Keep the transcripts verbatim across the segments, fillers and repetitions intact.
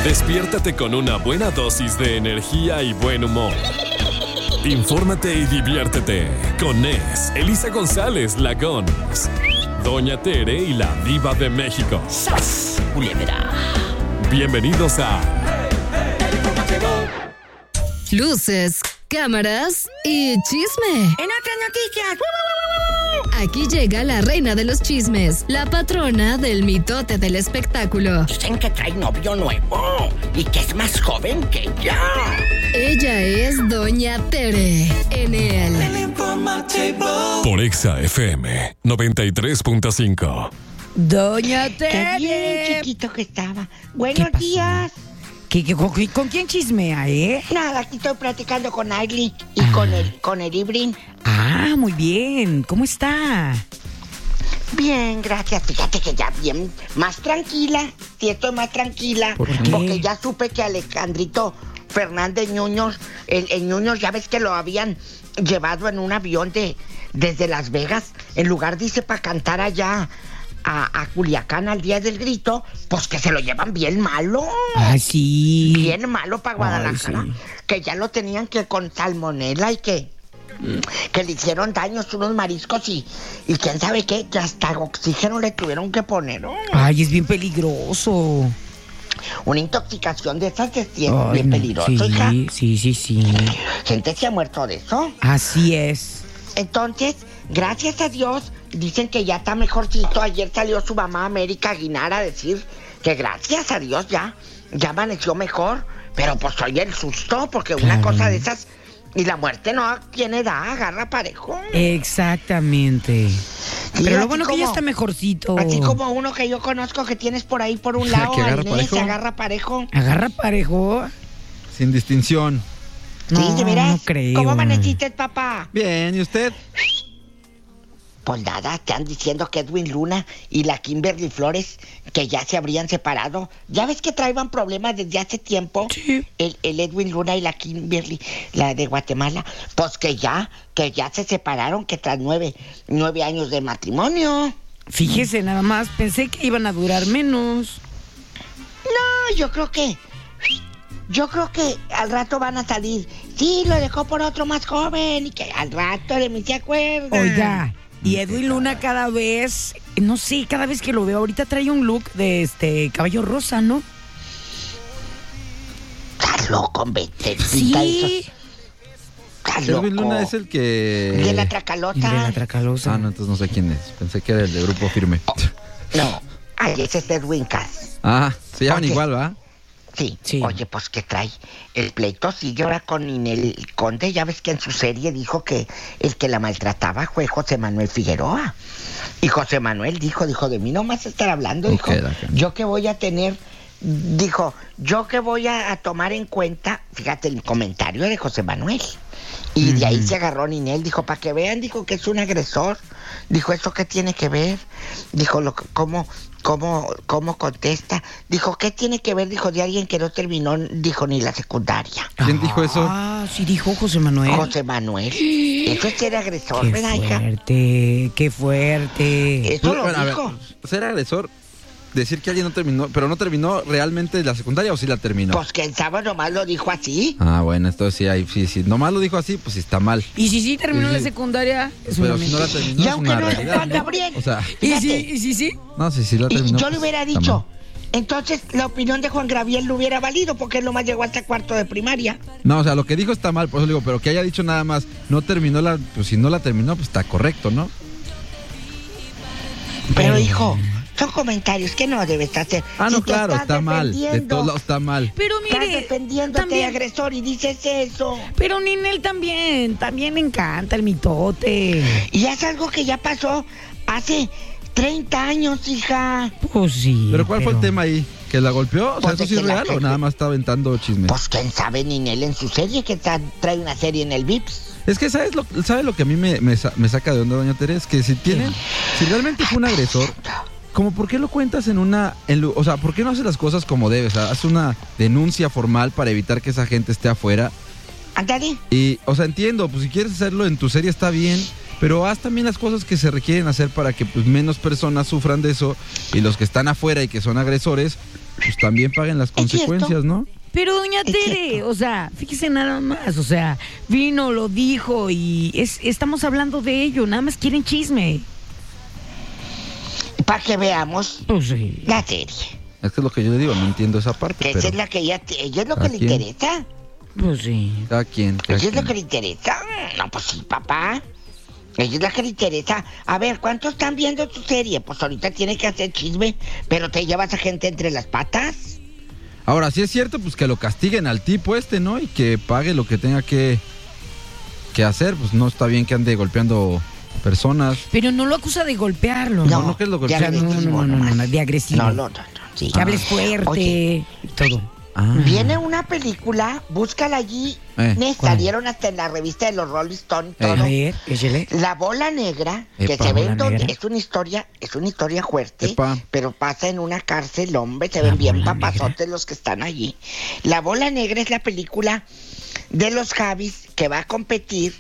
Despiértate con una buena dosis de energía y buen humor. Infórmate y diviértete con Ness, Elisa González, la Gons, Doña Tere y la Diva de México. ¡Sas! Culebra. Bienvenidos a Luces, cámaras y chisme. En otras noticias. Aquí llega la reina de los chismes, la patrona del mitote del espectáculo. Dicen que trae novio nuevo y que es más joven que ella. Ella es Doña Tere en el por Exa F M noventa y tres punto cinco. Doña Qué Tere. bien chiquito que estaba. Buenos pasó? días. ¿Qué, qué, con, ¿Con quién chismea, eh? Nada, aquí estoy platicando con Ailey y Ah. con el con el Ibrin. Ah, muy bien. ¿Cómo está? Bien, gracias. Fíjate que ya bien, más tranquila. Sí, estoy más tranquila. ¿Por qué? Porque ya supe que Alejandrito Fernández Ñuñoz, el, el Ñuñoz, ya ves que lo habían llevado en un avión de desde Las Vegas. En lugar, dice, para cantar allá a, a Culiacán al Día del Grito, pues que se lo llevan bien malo. Ah, sí. Bien malo para Guadalajara. Ay, sí. Que ya lo tenían que con salmonela y que... que le hicieron daños unos mariscos y, y quién sabe qué, que hasta oxígeno le tuvieron que poner, ¿no? Ay, es bien peligroso. Una intoxicación de esas es bien, Ay, bien no, peligroso, sí, hija. sí, sí, sí. Gente se ha muerto de eso. Así es. Entonces, gracias a Dios, dicen que ya está mejorcito. Ayer salió su mamá América Aguilar a decir que gracias a Dios ya, ya amaneció mejor. Pero pues oye el susto, porque una Claro. cosa de esas... Y la muerte no tiene edad, agarra parejo. Exactamente. Sí, Pero lo así bueno que ya como- está mejorcito. Así como uno que yo conozco que tienes por ahí por un lado, ¿Que agarra al Inés, parejo? se agarra parejo. Agarra parejo. Sin distinción. Sí, No, de veras. no creo. ¿Cómo amaneciste, papá? Bien, ¿y usted? Pues nada, están diciendo que Edwin Luna y la Kimberly Flores, que ya se habrían separado. Ya ves que traían problemas desde hace tiempo. Sí. El, el Edwin Luna y la Kimberly, la de Guatemala. Pues que ya, que ya se separaron, que tras nueve, nueve años de matrimonio. Fíjese nada más, pensé que iban a durar menos. No, yo creo que... Yo creo que al rato van a salir. Sí, lo dejó por otro más joven y que al rato de mí se acuerda. Oiga, y Edwin Luna cada vez, no sé, cada vez que lo veo, ahorita trae un look de este caballo rosa, ¿no? Estás loco, vete. Sí. Estás loco. Edwin Luna es el que... De la El tracalota. de la tracalosa. Ah, no, entonces no sé quién es. Pensé que era el de Grupo Firme. No, ay, ese es Edwin Cass. Ah, se llaman Oye. igual, ¿va? Sí. Sí. Oye, pues ¿qué trae? El pleito sigue ahora con Ninel Conde. Ya ves que en su serie dijo que el que la maltrataba fue José Manuel Figueroa. Y José Manuel dijo, dijo, de mí no más estar hablando, dijo, Ok, Daca. yo que voy a tener, dijo, yo que voy a, a tomar en cuenta, fíjate el comentario de José Manuel. Y de ahí se agarró Ninel, dijo, para que vean, dijo que es un agresor. Dijo, ¿eso qué tiene que ver? Dijo, lo, que- ¿cómo, cómo, cómo contesta? Dijo, ¿qué tiene que ver? Dijo, de alguien que no terminó, dijo, ni la secundaria. ¿Quién dijo eso? Ah, sí dijo José Manuel. José Manuel. Eso es ser agresor, Qué ¿verdad, hija? fuerte, qué fuerte. Eso lo Bueno, a ver, dijo. ser agresor, decir que alguien no terminó, pero no terminó realmente la secundaria o sí la terminó. Pues que el sábado nomás lo dijo así. Ah, bueno, entonces sí, ahí, sí, sí. Nomás lo dijo así, pues sí está mal. Y si sí terminó Sí, la sí. secundaria, es Pero una si no la mentira. terminó, Y es aunque una no es realidad, Juan ¿no? Gabriel. O sea, ¿Y Fíjate. sí, y sí, sí? no, sí, sí la Y terminó. yo le pues, hubiera está dicho, mal. entonces la opinión de Juan Gabriel no hubiera valido porque él nomás llegó hasta cuarto de primaria. No, o sea, lo que dijo está mal, por eso le digo, pero que haya dicho nada más, no terminó la, pues si no la terminó, pues está correcto, ¿no? Pero hijo, son comentarios que no debes hacer. Ah, no, Si te claro, estás está mal. De defendiendo, todos lados está mal. Pero Estás mire, defendiéndote de también, agresor y dices eso. pero Ninel también, también le encanta el mitote. Y es algo que ya pasó hace treinta años, hija. Pues sí. Pero ¿cuál fue el tema ahí? ¿Que la golpeó? O sea, Pues ¿eso de sí es que la real o gente- nada más está aventando chismes? Pues quién sabe, Ninel en su serie, que tra- trae una serie en el Vips. Es que ¿sabes lo, ¿sabes lo que a mí me, me, sa- me saca de onda, doña Tere? Es que si tienen, si realmente fue un agresor, como ¿por qué lo cuentas en una, en lu- o sea, ¿por qué no haces las cosas como debes? O sea, haz una denuncia formal para evitar que esa gente esté afuera. Ándale. Y, o sea, entiendo, pues si quieres hacerlo en tu serie está bien, pero haz también las cosas que se requieren hacer para que pues menos personas sufran de eso y los que están afuera y que son agresores, pues también paguen las consecuencias, cierto. ¿no? Pero doña Es Tere, cierto. o sea, fíjese nada más, o sea, vino, lo dijo y es, estamos hablando de ello, nada más quieren chisme. Para que veamos Pues sí. la serie. Es que es lo que yo le digo, no entiendo esa parte, Que esa pero es la que ella, ella es lo ¿A que le quién? interesa. Pues sí. cada quien, cada Ella es lo quien. que le interesa. No, pues sí, papá. Ella es la que le interesa. A ver, ¿cuántos están viendo tu serie? Pues ahorita tiene que hacer chisme, pero te llevas a gente entre las patas. Ahora, sí es cierto, pues que lo castiguen al tipo este, ¿no? Y que pague lo que tenga que, que hacer, pues no está bien que ande golpeando personas. Pero no lo acusa de golpearlo. No, no, que es lo de golpea. O sea, no, no, agresivo no, no, nomás. no, de agresivo. No, no, no, no, sí. Que hables fuerte Oye. y todo. Ah. Viene una película, búscala allí. Eh, Me ¿cuál? salieron hasta en la revista de los Rolling Stones y Eh. todo. A ver, échale. La bola negra, que Epa. se ve Bola en donde negra. es una historia, es una historia fuerte, Epa. pero pasa en una cárcel, hombre, se La ven bien bola papazotes los que están allí. La bola negra es la película de los Javis que va a competir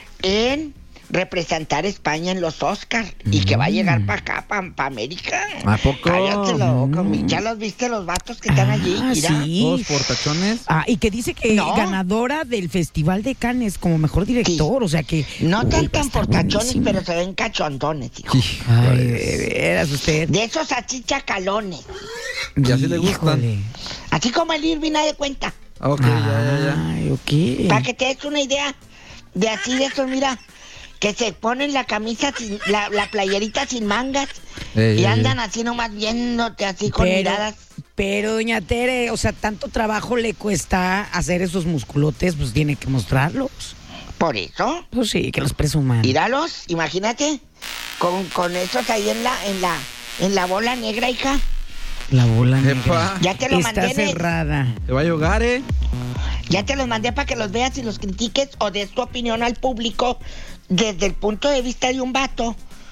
en representar a España en los Oscars y que va a llegar para acá, para América. ¿A poco? Cállate la boca, Mm. mi- ¿ya los viste los vatos que están allí? Ah, Mira. sí. Dos portachones. Ah, y que dice que No. ganadora del Festival de Cannes como mejor director, o sea que... No Uy, tan va a tan estar portachones, buenísima. pero se ven cachondones, hijo. Ay, de veras usted. De esos así chacalones. Y así le gustan. Híjole. Así como el Irving, de cuenta. Ok, ya, ya, ya. Ay, ok. Para que te des una idea de así de eso, mira, que se ponen la camisa, sin, la, la playerita sin mangas Ey, y ey, andan ey. así nomás viéndote así con Pero, miradas. pero, doña Tere, o sea, tanto trabajo le cuesta hacer esos musculotes, pues tiene que mostrarlos. Por eso, Pues sí, que los presuman. míralos, imagínate, con, con esos ahí en la, en la, en la bola negra, hija. La bola negra. Epa. Ya te lo Está mandé, Nes. cerrada. Te va a ahogar, ¿eh? Ya te los mandé para que los veas y los critiques o des tu opinión al público desde el punto de vista de un vato.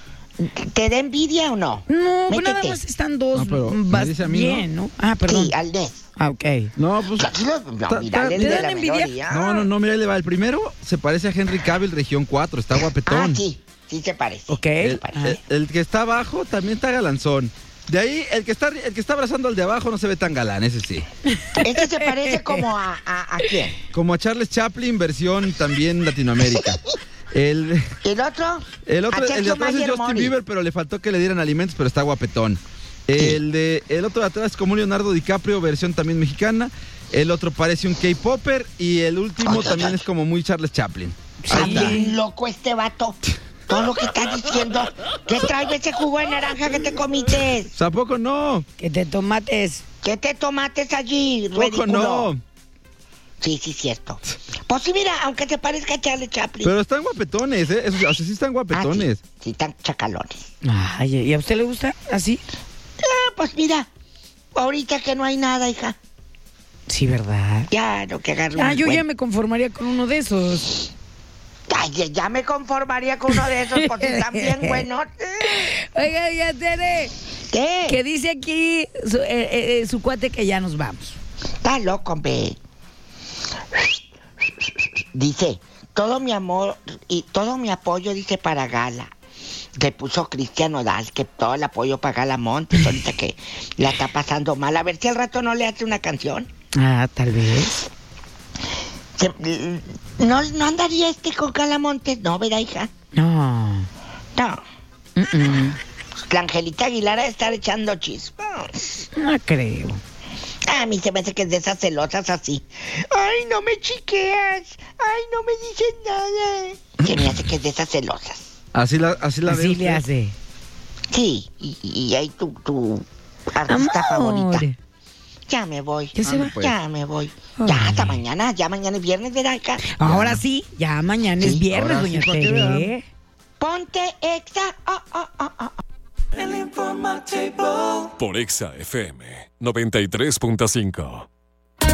¿Te da envidia o no? No, pues nada Métete. más están dos. No, pero me vas dice a mí, bien, ¿no? Ah, perdón. Sí, al Nes. Ah, ok. No, pues... Yo sí los- no, Ta- mira, ta- el ¿te de dan la envidia? minoría. No, no, no, mira, ahí le va. El primero se parece a Henry Cavill, región cuatro, está guapetón. Ah, sí, sí se parece. Ok. El, Ajá. el- el que está abajo también está galanzón. De ahí, el que está el que está abrazando al de abajo no se ve tan galán, ese sí. Este se parece como a, a, ¿a quién? Como a Charles Chaplin, versión también Latinoamérica. El, ¿Y el otro? el otro, A el de Sergio atrás es Mayer Justin Mori. Bieber, pero le faltó que le dieran alimentos, pero está guapetón. El de el otro de atrás es como Leonardo DiCaprio, versión también mexicana. El otro parece un K-popper y el último Ay, ay, también ay. es como muy Charles Chaplin. Está Ahí está. bien loco este vato. Todo lo que estás diciendo. ¿Qué trae ese jugo de naranja que te comiste? ¿A poco no? Que te tomates. ¿Qué te tomates allí? ¿A poco Ridículo. no? Sí, sí, cierto. Pues sí, mira, aunque te parezca a Charlie Chaplin. Pero están guapetones, ¿eh? Esos, o sea, sí están Ah, guapetones. sí, sí, tan chacalones. Ay, ¿y a usted le gusta así? Ah, pues mira, ahorita que no hay nada, hija. Sí, ¿verdad? Ya, no que agarre Ah, un yo buen- ya me conformaría con uno de esos. Ay, ya- ya me conformaría con uno de esos, pues si están bien buenos. Oiga, ya Tere, ¿Qué? que dice aquí su, eh, eh, eh, su cuate que ya nos vamos. Está loco, hombre. Dice, todo mi amor y todo mi apoyo, dice, para Gala. Que puso Cristian Nodal, que todo el apoyo para Gala Montes, ahorita que la está pasando mal. A ver si al rato no le hace una canción. Ah, tal vez. Se- no, no andaría este con Gala Montes, no, ¿verdad, hija? No. No. Mm-mm. La Angelita Aguilar ha de estar echando chispas. No creo. A mí se me hace que es de esas celosas así. Ay, no me chiqueas. Ay, no me dices nada. Se me hace que es de esas celosas. Así la, así la Así ve le usted. hace. Sí, y, y ahí tu, tu artista Amor. favorita. Ya me voy. ¿Ya se Ande, va? pues. Ya me voy. Ay. Ya hasta mañana. Ya mañana es viernes, ¿verdad, hija? Ahora sí, ya mañana Sí, es viernes, ahora sí, doña para que Tere. Ponte exa. Oh, oh, oh, oh. Por Exa F M noventa y tres punto cinco.